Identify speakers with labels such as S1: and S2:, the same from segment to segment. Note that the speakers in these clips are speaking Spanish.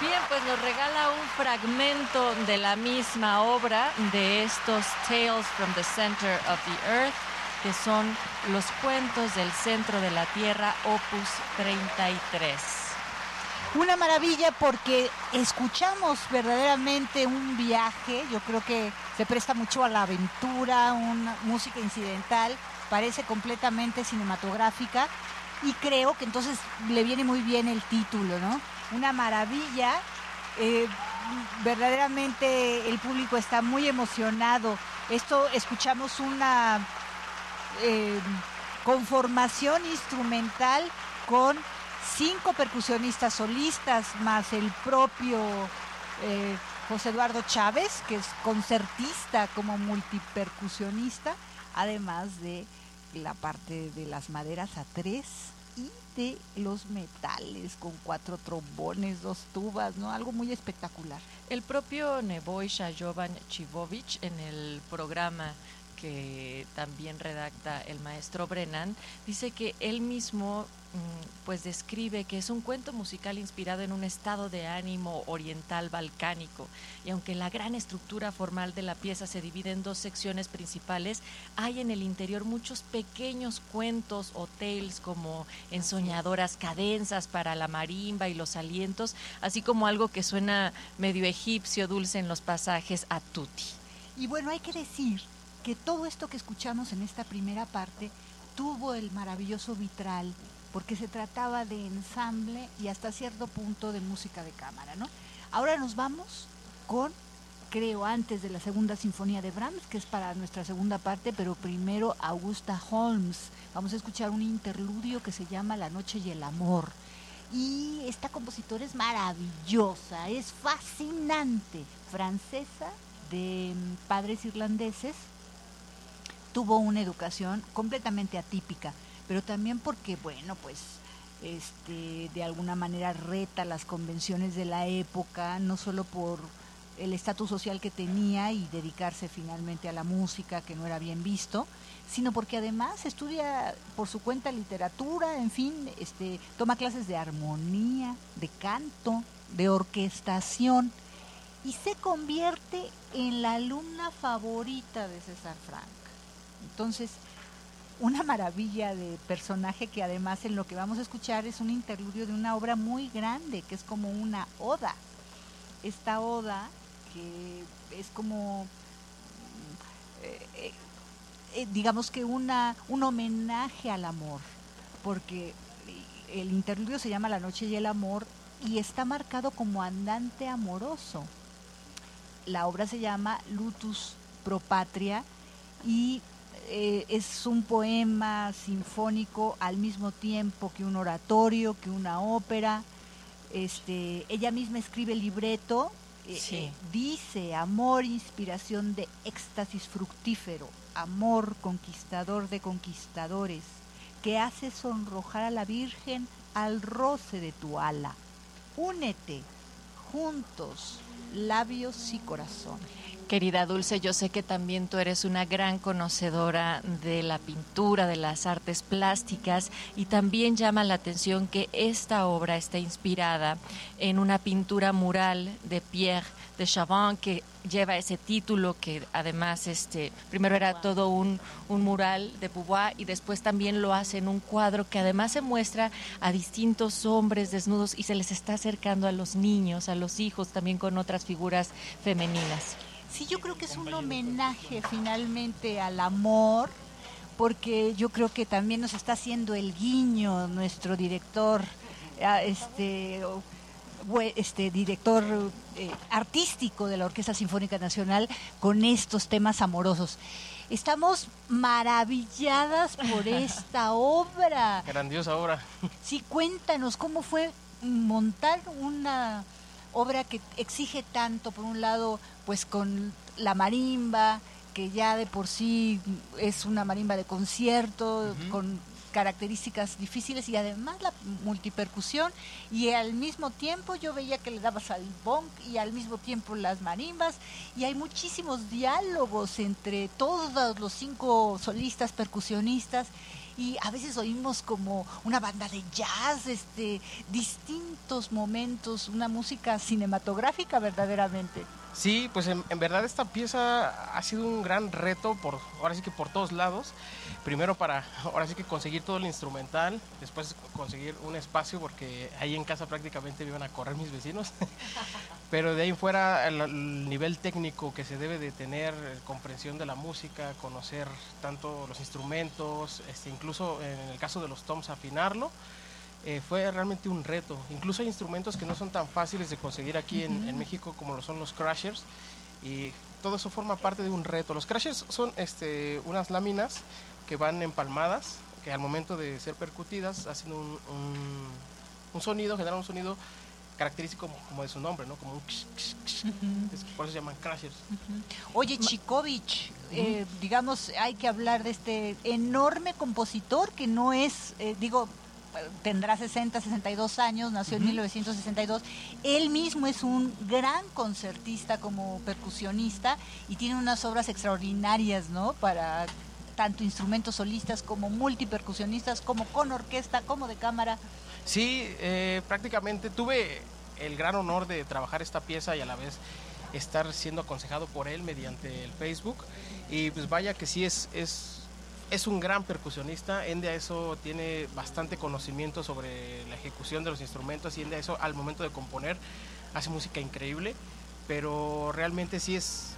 S1: Bien, pues nos regala un fragmento de la misma obra de estos Tales from the Center of the Earth, que son los cuentos del centro de la Tierra, opus 33.
S2: Una maravilla porque escuchamos verdaderamente un viaje, yo creo que se presta mucho a la aventura, una música incidental, parece completamente cinematográfica y creo que entonces le viene muy bien el título, ¿no? Una maravilla, verdaderamente el público está muy emocionado. Esto escuchamos una conformación instrumental con 5 percusionistas solistas más el propio José Eduardo Chávez, que es concertista como multipercusionista, además de la parte de las maderas a 3 y de los metales con 4 trombones, 2 tubas, ¿no? Algo muy espectacular.
S1: El propio Nebojša Jovan Chivovic, en el programa que también redacta el maestro Brennan, dice que él mismo pues describe que es un cuento musical inspirado en un estado de ánimo oriental balcánico, y aunque la gran estructura formal de la pieza se divide en 2 secciones principales, hay en el interior muchos pequeños cuentos o tales como ensoñadoras cadenzas para la marimba y los alientos, así como algo que suena medio egipcio dulce en los pasajes a tutti.
S2: Y bueno, hay que decir que todo esto que escuchamos en esta primera parte tuvo el maravilloso vitral, porque se trataba de ensamble y hasta cierto punto de música de cámara, ¿no? Ahora nos vamos con, creo, antes de la segunda sinfonía de Brahms, que es para nuestra segunda parte, pero primero Augusta Holmes. Vamos a escuchar un interludio que se llama La noche y el amor. Y esta compositora es maravillosa, es fascinante, francesa, de padres irlandeses. Tuvo una educación completamente atípica, pero también porque, bueno, pues de alguna manera reta las convenciones de la época, no solo por el estatus social que tenía y dedicarse finalmente a la música, que no era bien visto, sino porque además estudia por su cuenta literatura, en fin, toma clases de armonía, de canto, de orquestación, y se convierte en la alumna favorita de César Franck. Entonces, una maravilla de personaje que además en lo que vamos a escuchar es un interludio de una obra muy grande, que es como una oda. Esta oda que es como, digamos que un homenaje al amor, porque el interludio se llama La noche y el amor y está marcado como andante amoroso. La obra se llama Lutus pro patria y es un poema sinfónico al mismo tiempo que un oratorio, que una ópera. Ella misma escribe el libreto,
S1: sí.
S2: Dice: amor, inspiración de éxtasis fructífero, amor conquistador de conquistadores, que hace sonrojar a la Virgen al roce de tu ala. Únete, juntos, labios y corazón.
S1: Querida Dulce, yo sé que también tú eres una gran conocedora de la pintura, de las artes plásticas, y también llama la atención que esta obra está inspirada en una pintura mural de Pierre de Chavannes que lleva ese título, que además primero era todo un mural de Beauvoir y después también lo hace en un cuadro que además se muestra a distintos hombres desnudos y se les está acercando a los niños, a los hijos, también con otras figuras femeninas.
S2: Sí, yo creo que es un homenaje finalmente al amor, porque yo creo que también nos está haciendo el guiño nuestro director, director artístico de la Orquesta Sinfónica Nacional con estos temas amorosos. Estamos maravilladas por esta obra.
S3: Grandiosa obra.
S2: Sí, cuéntanos cómo fue montar una obra que exige tanto, por un lado, pues con la marimba, que ya de por sí es una marimba de concierto, con características difíciles, y además la multipercusión, y al mismo tiempo yo veía que le dabas al bong y al mismo tiempo las marimbas, y hay muchísimos diálogos entre todos los 5 solistas percusionistas, y a veces oímos como una banda de jazz, distintos momentos, una música cinematográfica verdaderamente.
S3: Sí, pues en verdad esta pieza ha sido un gran reto, ahora sí que por todos lados. Primero para, ahora sí que conseguir todo el instrumental, después conseguir un espacio, porque ahí en casa prácticamente me iban a correr mis vecinos. Pero de ahí en fuera el nivel técnico que se debe de tener, comprensión de la música, conocer tanto los instrumentos, incluso en el caso de los toms afinarlo. Fue realmente un reto. Incluso hay instrumentos que no son tan fáciles de conseguir aquí en México como lo son los crashers, y todo eso forma parte de un reto. Los crashers son unas láminas que van empalmadas, que al momento de ser percutidas hacen un sonido, generan un sonido característico como de su nombre, ¿no? Como un por eso se llaman crashers.
S2: Oye, Tchaikovsky, digamos, hay que hablar de este enorme compositor que no es, tendrá 62 años, nació en 1962. Él mismo es un gran concertista como percusionista y tiene unas obras extraordinarias, ¿no? Para tanto instrumentos solistas como multipercusionistas, como con orquesta, como de cámara.
S3: Sí, prácticamente tuve el gran honor de trabajar esta pieza y a la vez estar siendo aconsejado por él mediante el Facebook. Y pues vaya que sí es un gran percusionista. En de eso tiene bastante conocimiento sobre la ejecución de los instrumentos, y en de eso al momento de componer hace música increíble, pero realmente sí es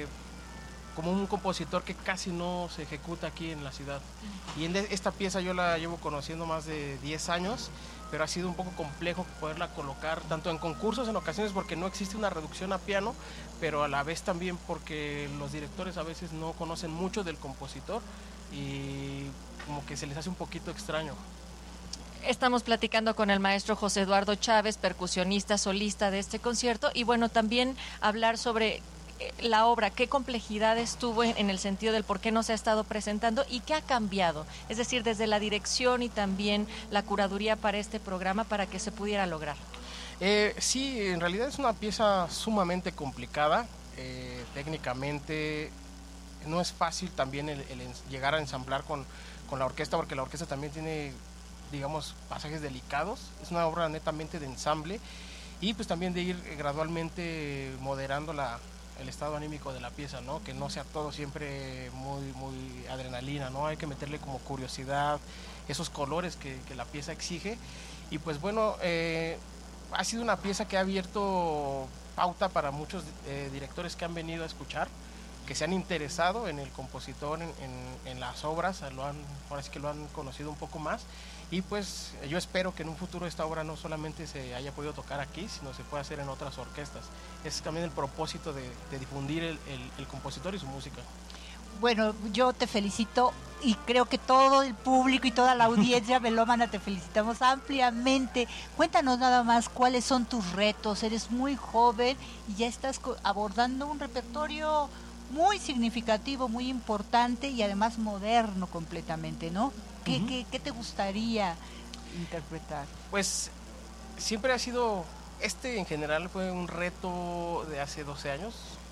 S3: como un compositor que casi no se ejecuta aquí en la ciudad. Y en esta pieza yo la llevo conociendo más de 10 años, pero ha sido un poco complejo poderla colocar tanto en concursos en ocasiones porque no existe una reducción a piano, pero a la vez también porque los directores a veces no conocen mucho del compositor y como que se les hace un poquito extraño.
S1: Estamos platicando con el maestro José Eduardo Chávez, percusionista, solista de este concierto, y bueno, también hablar sobre la obra, qué complejidades tuvo en el sentido del por qué no se ha estado presentando y qué ha cambiado, es decir, desde la dirección y también la curaduría para este programa para que se pudiera lograr.
S3: Sí, en realidad es una pieza sumamente complicada, técnicamente no es fácil también el llegar a ensamblar con la orquesta, porque la orquesta también tiene, digamos, pasajes delicados. Es una obra netamente de ensamble y pues también de ir gradualmente moderando el estado anímico de la pieza, ¿no? Que no sea todo siempre muy adrenalina, ¿no? Hay que meterle como curiosidad, esos colores que la pieza exige. Y pues bueno, ha sido una pieza que ha abierto pauta para muchos directores que han venido a escuchar, que se han interesado en el compositor, en las obras, ahora sí que lo han conocido un poco más, y pues yo espero que en un futuro esta obra no solamente se haya podido tocar aquí, sino se pueda hacer en otras orquestas. Es también el propósito de difundir el compositor y su música.
S2: Bueno, yo te felicito y creo que todo el público y toda la audiencia melómana te felicitamos ampliamente. Cuéntanos nada más cuáles son tus retos. Eres muy joven y ya estás abordando un repertorio muy significativo, muy importante y además moderno completamente, ¿no? ¿Qué te gustaría interpretar?
S3: Pues siempre ha sido, en general fue un reto de hace 12 años,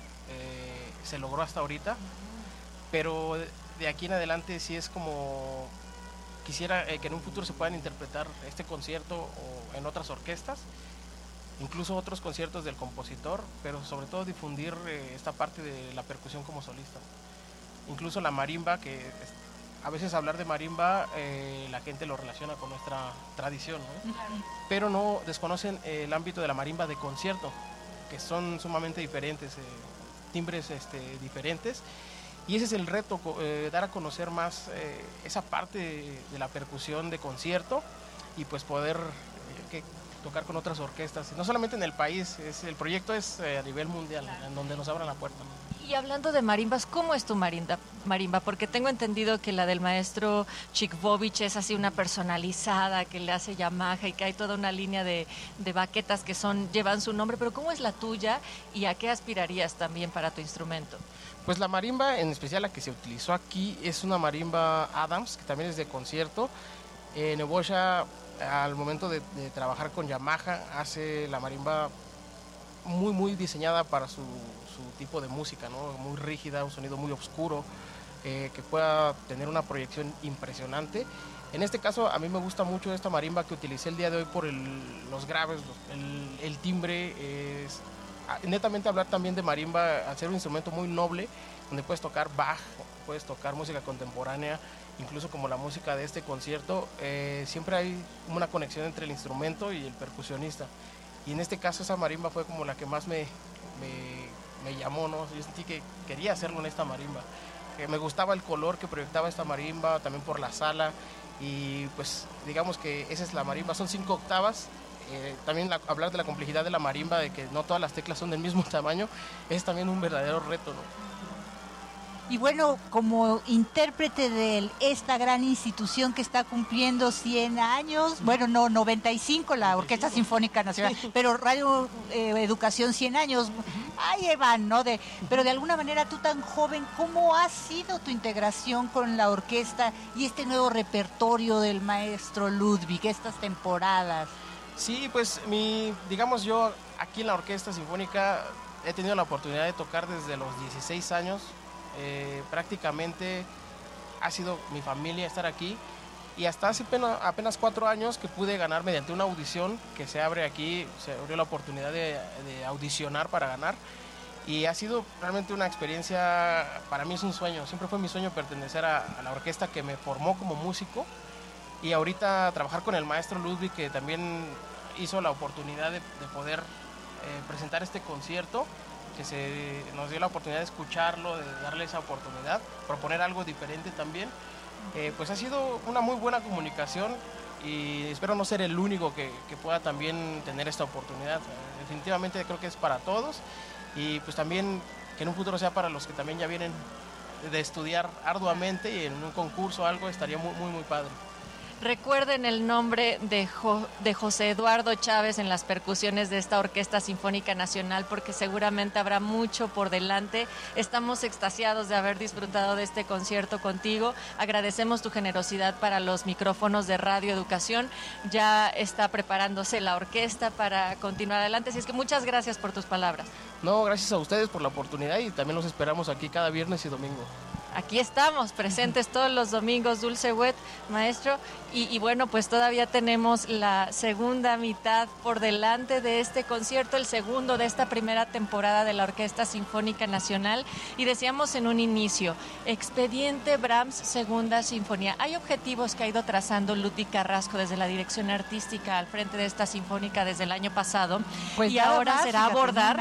S3: se logró hasta ahorita, pero de aquí en adelante sí es como quisiera que en un futuro se puedan interpretar este concierto o en otras orquestas, incluso otros conciertos del compositor, pero sobre todo difundir esta parte de la percusión como solista. Incluso la marimba, que a veces hablar de marimba la gente lo relaciona con nuestra tradición, ¿no? Pero no desconocen el ámbito de la marimba de concierto, que son sumamente diferentes, timbres diferentes, y ese es el reto, dar a conocer más esa parte de la percusión de concierto y pues poder tocar con otras orquestas, no solamente en el país, el proyecto es a nivel mundial, en donde nos abran la puerta.
S1: Y hablando de marimbas, ¿cómo es tu marimba? Porque tengo entendido que la del maestro Tchaikovsky es así una personalizada, que le hace Yamaha y que hay toda una línea de baquetas que llevan su nombre, pero ¿cómo es la tuya y a qué aspirarías también para tu instrumento?
S3: Pues la marimba, en especial la que se utilizó aquí, es una marimba Adams, que también es de concierto. Nebojsa, al momento de trabajar con Yamaha, hace la marimba muy diseñada para su tipo de música, ¿no? Muy rígida, un sonido muy oscuro, que pueda tener una proyección impresionante. En este caso, a mí me gusta mucho esta marimba que utilicé el día de hoy por los graves, el timbre. Netamente hablar también de marimba, al ser un instrumento muy noble, donde puedes tocar Bach, puedes tocar música contemporánea, incluso como la música de este concierto, siempre hay una conexión entre el instrumento y el percusionista. Y en este caso esa marimba fue como la que más me llamó, ¿no? Yo sentí que quería hacerlo en esta marimba. Me gustaba el color que proyectaba esta marimba, también por la sala, y pues digamos que esa es la marimba, son 5 octavas. También hablar de la complejidad de la marimba, de que no todas las teclas son del mismo tamaño, es también un verdadero reto, ¿no?
S2: Y bueno, como intérprete de esta gran institución que está cumpliendo 100 años, bueno, no, 95 la Orquesta Sinfónica Nacional, pero Radio Educación 100 años, ahí van, ¿no? Pero de alguna manera tú tan joven, ¿cómo ha sido tu integración con la orquesta y este nuevo repertorio del maestro Ludwig, estas temporadas?
S3: Sí, pues digamos yo aquí en la Orquesta Sinfónica he tenido la oportunidad de tocar desde los 16 años. Prácticamente ha sido mi familia estar aquí, y hasta hace apenas 4 años que pude ganar mediante una audición que se abre aquí, se abrió la oportunidad de audicionar para ganar, y ha sido realmente una experiencia, para mí es un sueño, siempre fue mi sueño pertenecer a la orquesta que me formó como músico, y ahorita trabajar con el maestro Ludwig, que también hizo la oportunidad de poder presentar este concierto, que nos dio la oportunidad de escucharlo, de darle esa oportunidad, proponer algo diferente también. Pues ha sido una muy buena comunicación, y espero no ser el único que pueda también tener esta oportunidad. Definitivamente creo que es para todos, y pues también que en un futuro sea para los que también ya vienen de estudiar arduamente, y en un concurso o algo estaría muy, muy, muy padre.
S1: Recuerden el nombre de José Eduardo Chávez en las percusiones de esta Orquesta Sinfónica Nacional, porque seguramente habrá mucho por delante. Estamos extasiados de haber disfrutado de este concierto contigo. Agradecemos tu generosidad para los micrófonos de Radio Educación. Ya está preparándose la orquesta para continuar adelante, así es que muchas gracias por tus palabras.
S3: No, gracias a ustedes por la oportunidad, y también los esperamos aquí cada viernes y domingo.
S1: Aquí estamos, presentes todos los domingos, Dulce Wet, maestro, y bueno, pues todavía tenemos la segunda mitad por delante de este concierto, el segundo de esta primera temporada de la Orquesta Sinfónica Nacional, y decíamos en un inicio, Expediente Brahms, Segunda Sinfonía. Hay objetivos que ha ido trazando Ludwig Carrasco desde la dirección artística al frente de esta sinfónica desde el año pasado,
S2: pues
S1: y ahora será abordar...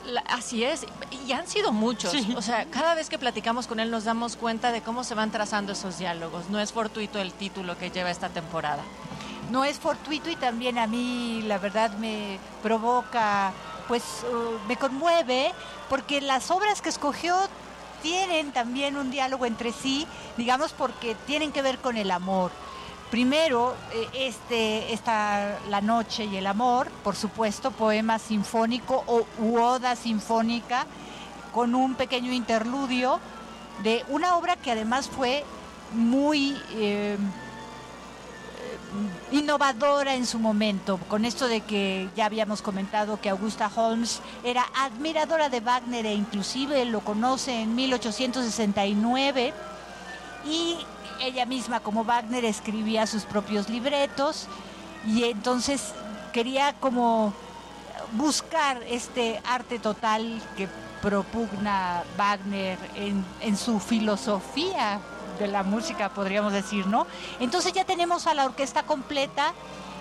S2: Así
S1: es, y han sido muchos, sí. O sea, cada vez que platicamos con él nos damos cuenta de cómo se van trazando esos diálogos. No es fortuito el título que lleva esta temporada.
S2: No es fortuito, y también a mí la verdad me provoca, pues me conmueve, porque las obras que escogió tienen también un diálogo entre sí, digamos, porque tienen que ver con el amor. Primero, está La noche y el amor, por supuesto, poema sinfónico u oda sinfónica, con un pequeño interludio de una obra que además fue muy innovadora en su momento, con esto de que ya habíamos comentado que Augusta Holmes era admiradora de Wagner, e inclusive lo conoce en 1869, y ella misma, como Wagner, escribía sus propios libretos, y entonces quería como buscar este arte total que propugna Wagner en su filosofía de la música, podríamos decir, ¿no? Entonces ya tenemos a la orquesta completa,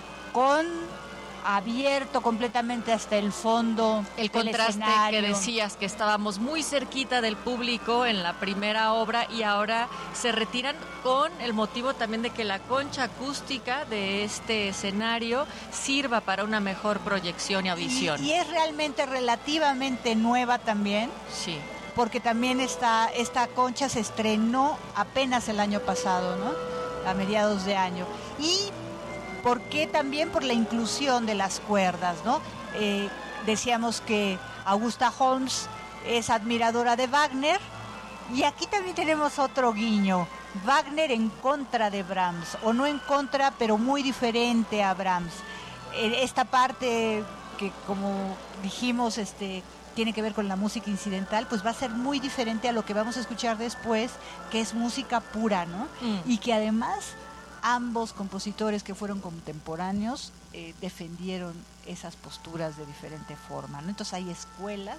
S2: abierto completamente hasta el fondo.
S1: El contraste que decías, que estábamos muy cerquita del público en la primera obra, y ahora se retiran con el motivo también de que la concha acústica de este escenario sirva para una mejor proyección y audición.
S2: Y es realmente relativamente nueva también.
S1: Sí.
S2: Porque también esta concha se estrenó apenas el año pasado, ¿no? A mediados de año. Y ¿por qué? También por la inclusión de las cuerdas, ¿no? Decíamos que Augusta Holmes es admiradora de Wagner, y aquí también tenemos otro guiño. Wagner en contra de Brahms, o no en contra, pero muy diferente a Brahms. Esta parte que, como dijimos, tiene que ver con la música incidental, pues va a ser muy diferente a lo que vamos a escuchar después, que es música pura, ¿no? Y que además ambos compositores que fueron contemporáneos defendieron esas posturas de diferente forma, ¿no? Entonces hay escuelas.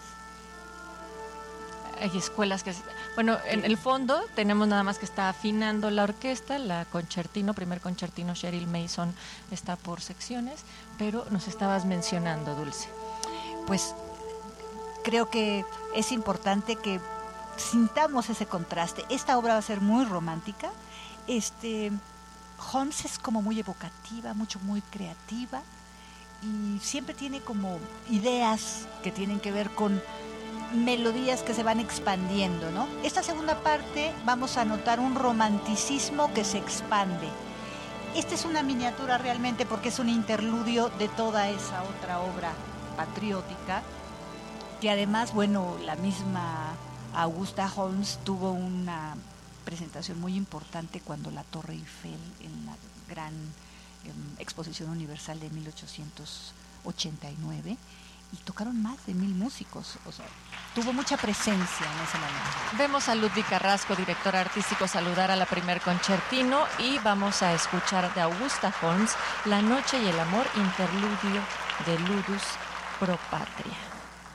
S1: Hay escuelas que... Bueno, en el fondo tenemos nada más que está afinando la orquesta, la concertino, primer concertino Cheryl Mason está por secciones, pero nos estabas mencionando, Dulce.
S2: Pues creo que es importante que sintamos ese contraste. Esta obra va a ser muy romántica. Holmes es como muy evocativa, muy creativa, y siempre tiene como ideas que tienen que ver con melodías que se van expandiendo, ¿no? Esta segunda parte vamos a notar un romanticismo que se expande. Esta es una miniatura realmente porque es un interludio de toda esa otra obra patriótica, que además, bueno, la misma Augusta Holmes tuvo una presentación muy importante cuando la Torre Eiffel, en la gran Exposición Universal de 1889, y tocaron más de 1000 músicos, o sea, tuvo mucha presencia en ese momento.
S1: Vemos a Ludwig Carrasco, director artístico, saludar a la primer concertino, y vamos a escuchar de Augusta Holmes La noche y el amor, interludio de Ludus pro patria.